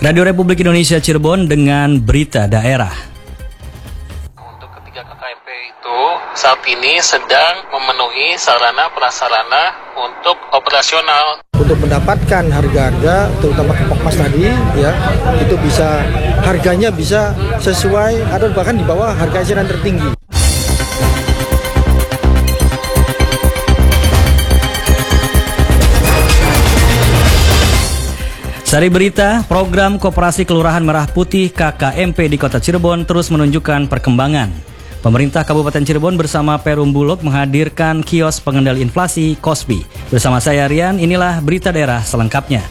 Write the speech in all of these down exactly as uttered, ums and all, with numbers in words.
Radio Republik Indonesia Cirebon dengan berita daerah. Untuk ketiga K K M P itu saat ini sedang memenuhi sarana prasarana untuk operasional. Untuk mendapatkan harga-harga, terutama Pokmas tadi, ya itu bisa harganya bisa sesuai atau bahkan di bawah harga eceran tertinggi. Sari berita, program Koperasi Kelurahan Merah Putih K K M P di Kota Cirebon terus menunjukkan perkembangan. Pemerintah Kabupaten Cirebon bersama Perum Bulog menghadirkan kios pengendali inflasi Kospi. Bersama saya Rian, inilah berita daerah selengkapnya.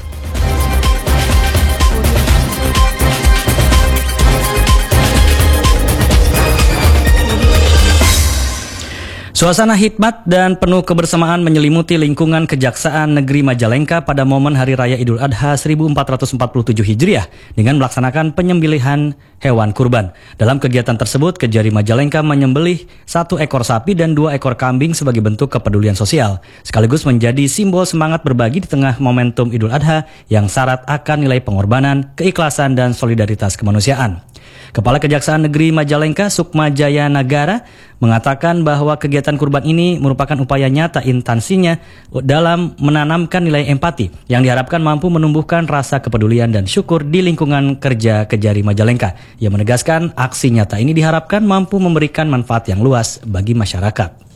Suasana hikmat dan penuh kebersamaan menyelimuti lingkungan Kejaksaan Negeri Majalengka pada momen Hari Raya Idul Adha seribu empat ratus empat puluh tujuh Hijriah dengan melaksanakan penyembelihan hewan kurban. Dalam kegiatan tersebut, Kejari Majalengka menyembelih satu ekor sapi dan dua ekor kambing sebagai bentuk kepedulian sosial, sekaligus menjadi simbol semangat berbagi di tengah momentum Idul Adha yang syarat akan nilai pengorbanan, keikhlasan, dan solidaritas kemanusiaan. Kepala Kejaksaan Negeri Majalengka Sukma Jaya Nagara mengatakan bahwa kegiatan kurban ini merupakan upaya nyata instansinya dalam menanamkan nilai empati yang diharapkan mampu menumbuhkan rasa kepedulian dan syukur di lingkungan kerja Kejari Majalengka. Ia menegaskan aksi nyata ini diharapkan mampu memberikan manfaat yang luas bagi masyarakat.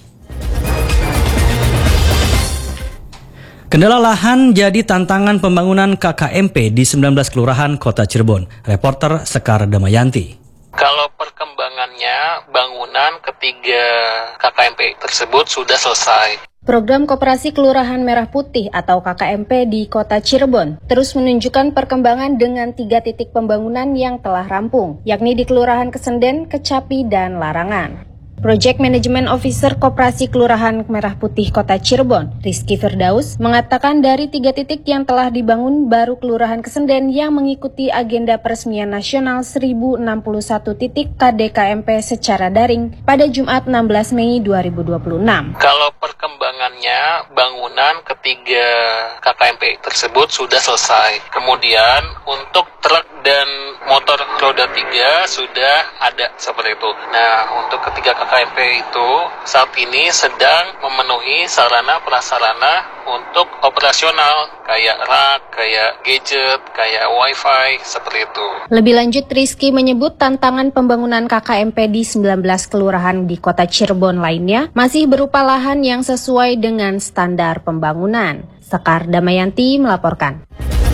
Kendala lahan jadi tantangan pembangunan K K M P di sembilan belas kelurahan Kota Cirebon. Reporter Sekar Damayanti. Kalau perkembangannya, bangunan ketiga K K M P tersebut sudah selesai. Program Koperasi Kelurahan Merah Putih atau K K M P di Kota Cirebon terus menunjukkan perkembangan dengan tiga titik pembangunan yang telah rampung, yakni di Kelurahan Kesenden, Kecapi, dan Larangan. Project Management Officer Koperasi Kelurahan Merah Putih Kota Cirebon, Rizky Firdaus, mengatakan dari tiga titik yang telah dibangun baru Kelurahan Kesenden yang mengikuti agenda peresmian nasional seribu enam puluh satu titik K D K M P secara daring pada Jumat enam belas Mei dua ribu dua puluh enam. Kalau perkembangannya, bangunan ketiga K K M P tersebut sudah selesai. Kemudian untuk truk dan motor roda tiga sudah ada seperti itu. Nah, untuk ketiga K K M P itu saat ini sedang memenuhi sarana prasarana untuk operasional kayak rak, kayak gadget, kayak wifi, seperti itu. Lebih lanjut, Rizky menyebut tantangan pembangunan K K M P di sembilan belas kelurahan di Kota Cirebon lainnya masih berupa lahan yang sesuai dengan standar pembangunan. Sekar Damayanti melaporkan.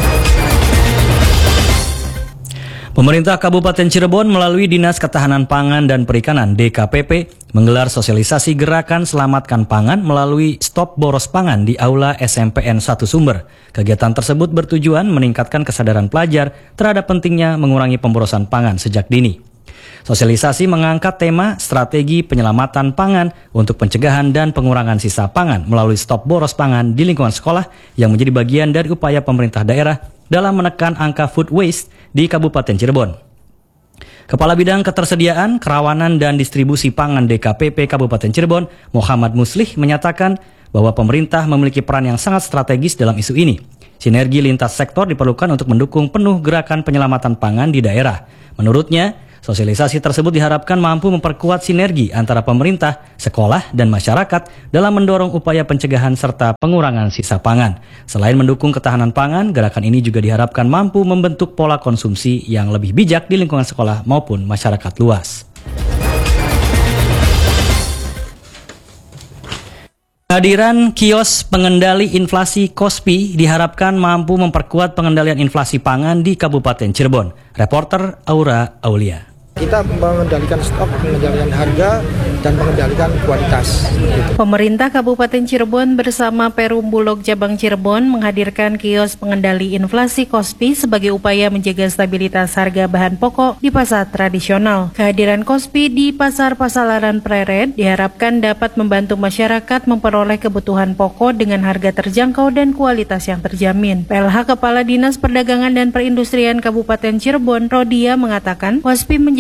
Pemerintah Kabupaten Cirebon melalui Dinas Ketahanan Pangan dan Perikanan D K P P menggelar sosialisasi gerakan Selamatkan Pangan melalui Stop Boros Pangan di Aula S M P N satu Sumber. Kegiatan tersebut bertujuan meningkatkan kesadaran pelajar terhadap pentingnya mengurangi pemborosan pangan sejak dini. Sosialisasi mengangkat tema strategi penyelamatan pangan untuk pencegahan dan pengurangan sisa pangan melalui Stop Boros Pangan di lingkungan sekolah yang menjadi bagian dari upaya pemerintah daerah dalam menekan angka food waste di Kabupaten Cirebon. Kepala Bidang Ketersediaan, Kerawanan, dan Distribusi Pangan D K P P Kabupaten Cirebon, Muhammad Muslih, menyatakan bahwa pemerintah memiliki peran yang sangat strategis dalam isu ini. Sinergi lintas sektor diperlukan untuk mendukung penuh gerakan penyelamatan pangan di daerah. Menurutnya, sosialisasi tersebut diharapkan mampu memperkuat sinergi antara pemerintah, sekolah, dan masyarakat dalam mendorong upaya pencegahan serta pengurangan sisa pangan. Selain mendukung ketahanan pangan, gerakan ini juga diharapkan mampu membentuk pola konsumsi yang lebih bijak di lingkungan sekolah maupun masyarakat luas. Kehadiran kios pengendali inflasi Kospi diharapkan mampu memperkuat pengendalian inflasi pangan di Kabupaten Cirebon. Reporter Aura Aulia. Kita mengendalikan stok, mengendalikan harga, dan mengendalikan kualitas. Pemerintah Kabupaten Cirebon bersama Perum Bulog Cabang Cirebon menghadirkan kios pengendali inflasi Kospi sebagai upaya menjaga stabilitas harga bahan pokok di pasar tradisional. Kehadiran Kospi di Pasar Pasalaran Pleret diharapkan dapat membantu masyarakat memperoleh kebutuhan pokok dengan harga terjangkau dan kualitas yang terjamin. P L H Kepala Dinas Perdagangan dan Perindustrian Kabupaten Cirebon, Rodia, mengatakan Kospi menjadi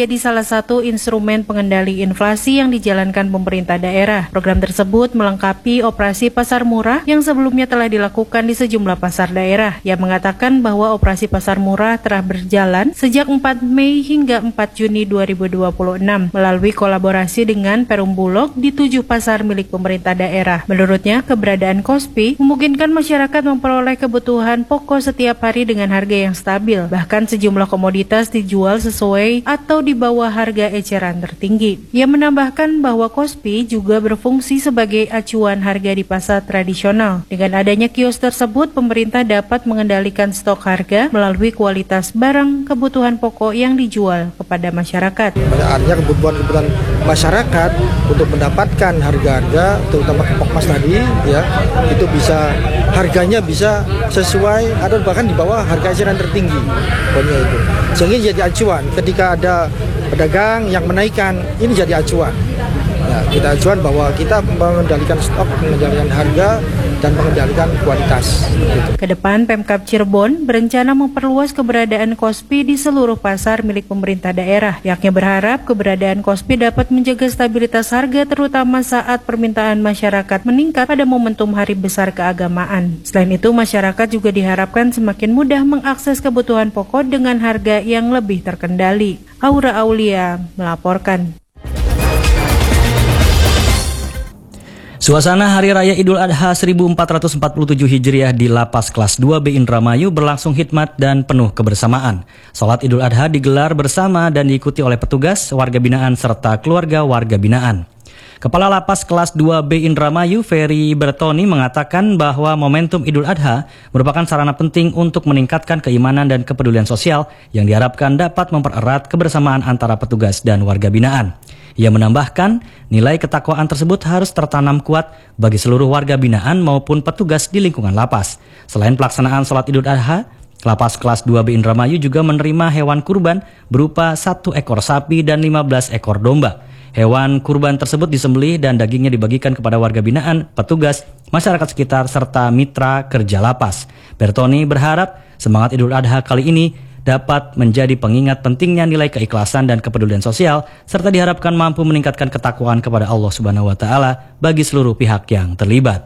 menjadi salah satu instrumen pengendali inflasi yang dijalankan pemerintah daerah. Program tersebut melengkapi operasi pasar murah yang sebelumnya telah dilakukan di sejumlah pasar daerah. Ia mengatakan bahwa operasi pasar murah telah berjalan sejak empat Mei hingga empat Juni dua ribu dua puluh enam melalui kolaborasi dengan Perum Bulog di tujuh pasar milik pemerintah daerah. Menurutnya, keberadaan Kospi memungkinkan masyarakat memperoleh kebutuhan pokok setiap hari dengan harga yang stabil. Bahkan sejumlah komoditas dijual sesuai atau di bawah harga eceran tertinggi. Ia menambahkan bahwa Kospi juga berfungsi sebagai acuan harga di pasar tradisional. Dengan adanya kios tersebut, pemerintah dapat mengendalikan stok harga melalui kualitas barang kebutuhan pokok yang dijual kepada masyarakat. Artinya kebutuhan-kebutuhan masyarakat untuk mendapatkan harga-harga, terutama pokok emas tadi, ya itu bisa harganya bisa sesuai atau bahkan di bawah harga eceran tertinggi. Pokoknya itu. Sehingga jadi acuan ketika ada pedagang yang menaikkan, ini jadi acuan. Ya, kita acuan bahwa kita mengendalikan stok, mengendalikan harga, dan mengendalikan kualitas. Kedepan Pemkab Cirebon berencana memperluas keberadaan Kospi di seluruh pasar milik pemerintah daerah. Pihaknya berharap keberadaan Kospi dapat menjaga stabilitas harga terutama saat permintaan masyarakat meningkat pada momentum hari besar keagamaan. Selain itu, masyarakat juga diharapkan semakin mudah mengakses kebutuhan pokok dengan harga yang lebih terkendali. Aura Aulia melaporkan. Suasana Hari Raya Idul Adha seribu empat ratus empat puluh tujuh Hijriah di Lapas Kelas dua B Indramayu berlangsung hikmat dan penuh kebersamaan. Salat Idul Adha digelar bersama dan diikuti oleh petugas, warga binaan, serta keluarga warga binaan. Kepala Lapas Kelas dua B Indramayu, Ferry Bertoni, mengatakan bahwa momentum Idul Adha merupakan sarana penting untuk meningkatkan keimanan dan kepedulian sosial yang diharapkan dapat mempererat kebersamaan antara petugas dan warga binaan. Ia menambahkan, nilai ketakwaan tersebut harus tertanam kuat bagi seluruh warga binaan maupun petugas di lingkungan lapas. Selain pelaksanaan sholat Idul Adha, Lapas Kelas dua B Indramayu juga menerima hewan kurban berupa satu ekor sapi dan lima belas ekor domba. Hewan kurban tersebut disembelih dan dagingnya dibagikan kepada warga binaan, petugas, masyarakat sekitar, serta mitra kerja lapas. Bertoni berharap semangat Idul Adha kali ini dapat menjadi pengingat pentingnya nilai keikhlasan dan kepedulian sosial, serta diharapkan mampu meningkatkan ketakwaan kepada Allah Subhanahu wa Ta'ala bagi seluruh pihak yang terlibat.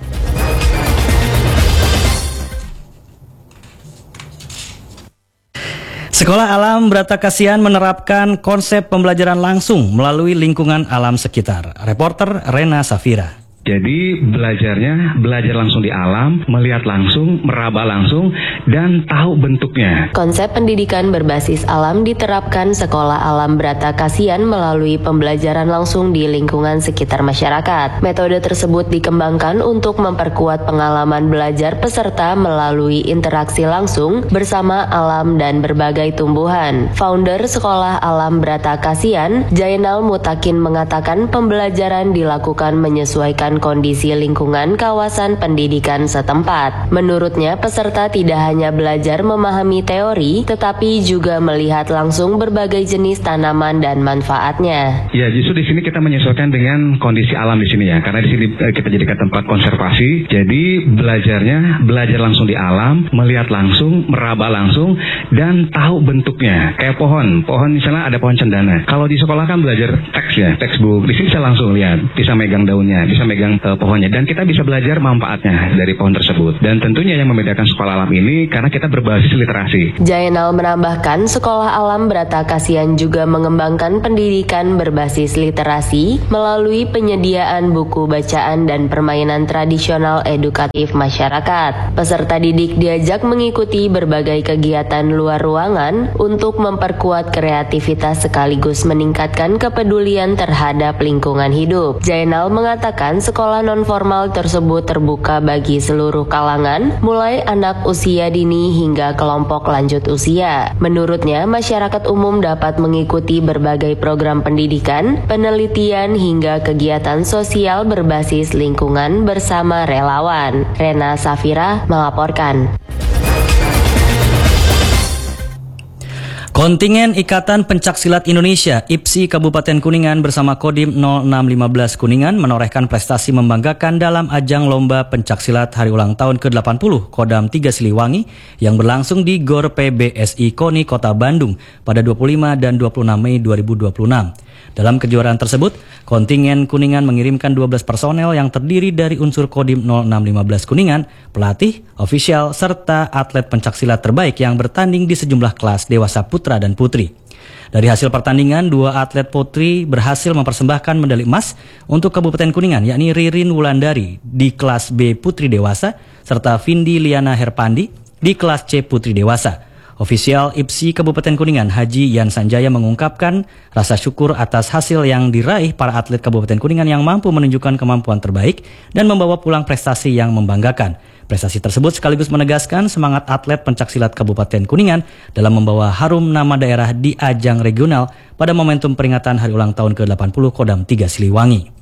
Sekolah Alam Brata Kasihan menerapkan konsep pembelajaran langsung melalui lingkungan alam sekitar. Reporter Rena Safira. Jadi belajarnya, belajar langsung di alam, melihat langsung, meraba langsung, dan tahu bentuknya. Konsep pendidikan berbasis alam diterapkan Sekolah Alam Brata Kasihan melalui pembelajaran langsung di lingkungan sekitar masyarakat. Metode tersebut dikembangkan untuk memperkuat pengalaman belajar peserta melalui interaksi langsung bersama alam dan berbagai tumbuhan. Founder Sekolah Alam Brata Kasihan, Jainal Mutakin, mengatakan pembelajaran dilakukan menyesuaikan kondisi lingkungan kawasan pendidikan setempat. Menurutnya, peserta tidak hanya belajar memahami teori, tetapi juga melihat langsung berbagai jenis tanaman dan manfaatnya. Ya, justru di sini kita menyesuaikan dengan kondisi alam di sini ya, karena di sini kita jadikan tempat konservasi. Jadi belajarnya, belajar langsung di alam, melihat langsung, meraba langsung, dan tahu bentuknya. Kayak pohon, pohon misalnya ada pohon cendana. Kalau di sekolah kan belajar teks ya, textbook. Di sini bisa langsung lihat, bisa megang daunnya, bisa megang Uh, pohonnya, dan kita bisa belajar manfaatnya dari pohon tersebut. Dan tentunya yang membedakan sekolah alam ini karena kita berbasis literasi. Jainal menambahkan, Sekolah Alam Brata Kasihan juga mengembangkan pendidikan berbasis literasi melalui penyediaan buku bacaan dan permainan tradisional edukatif masyarakat. Peserta didik diajak mengikuti berbagai kegiatan luar ruangan untuk memperkuat kreativitas sekaligus meningkatkan kepedulian terhadap lingkungan hidup. Jainal mengatakan sekolah non-formal tersebut terbuka bagi seluruh kalangan, mulai anak usia dini hingga kelompok lanjut usia. Menurutnya, masyarakat umum dapat mengikuti berbagai program pendidikan, penelitian, hingga kegiatan sosial berbasis lingkungan bersama relawan. Rena Safira melaporkan. Kontingen Ikatan Pencaksilat Indonesia I P S I Kabupaten Kuningan bersama Kodim nol enam lima belas Kuningan menorehkan prestasi membanggakan dalam ajang Lomba Pencaksilat Hari Ulang Tahun ke delapan puluh Kodam tiga Siliwangi yang berlangsung di Gor P B S I KONI Kota Bandung pada dua puluh lima dan dua puluh enam Mei dua ribu dua puluh enam. Dalam kejuaraan tersebut, kontingen Kuningan mengirimkan dua belas personel yang terdiri dari unsur Kodim nol enam lima belas Kuningan, pelatih, ofisial, serta atlet pencaksilat terbaik yang bertanding di sejumlah kelas dewasa putra dan putri. Dari hasil pertandingan, dua atlet putri berhasil mempersembahkan medali emas untuk Kabupaten Kuningan, yakni Ririn Wulandari di kelas B Putri Dewasa, serta Vindi Liana Herpandi di kelas C Putri Dewasa. Ofisial I P S I Kabupaten Kuningan Haji Yan Sanjaya mengungkapkan rasa syukur atas hasil yang diraih para atlet Kabupaten Kuningan yang mampu menunjukkan kemampuan terbaik dan membawa pulang prestasi yang membanggakan. Prestasi tersebut sekaligus menegaskan semangat atlet pencaksilat Kabupaten Kuningan dalam membawa harum nama daerah di ajang regional pada momentum peringatan Hari Ulang Tahun ke delapan puluh Kodam tiga Siliwangi.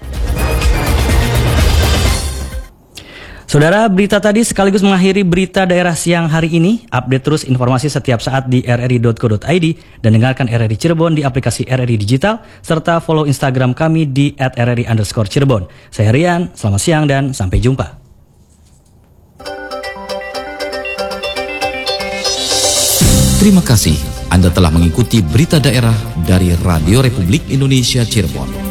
Saudara, berita tadi sekaligus mengakhiri berita daerah siang hari ini. Update terus informasi setiap saat di r r i dot co dot i d dan dengarkan R R I Cirebon di aplikasi R R I Digital, serta follow Instagram kami di at r r i underscore Cirebon. Saya Rian, selamat siang dan sampai jumpa. Terima kasih Anda telah mengikuti berita daerah dari Radio Republik Indonesia Cirebon.